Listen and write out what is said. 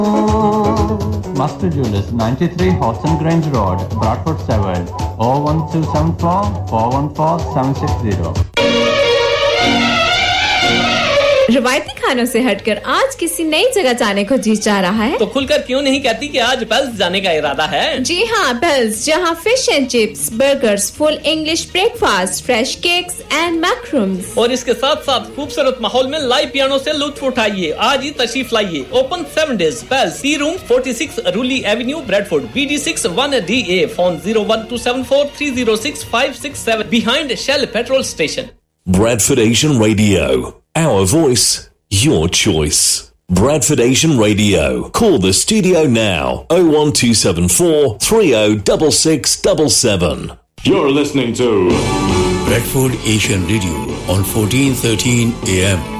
Master Jewelers, 93 Hodson Grange Road, Bradford 7, 01274 414 760. रवायती खानों से हटकर आज किसी नई जगह जाने को जी चाह रहा है तो खुलकर क्यों नहीं कहती कि आज पेल्स जाने का इरादा है? जी हाँ, पेल्स, जहाँ fish and chips, burgers, full English breakfast, fresh cakes and मैक्रूम्स और इसके साथ साथ खूबसूरत माहौल में लाइव पियानो से लुत्फ उठाइए। आज ही तशरीफ लाइए। Open 7 days। Pails, C room 46 रूली Avenue, Bradford, BD6 1DA। Phone 01274306567 behind Shell petrol station. Bradford Asian Radio. Our voice, your choice. Bradford Asian Radio. Call the studio now. 01274 306677. You're listening to Bradford Asian Radio on 1413 AM.